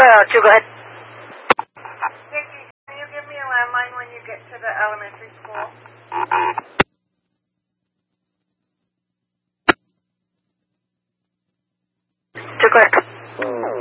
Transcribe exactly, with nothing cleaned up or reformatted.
Well, you go ahead. Vicky, can you give me a landline when you get to the elementary school? You go ahead.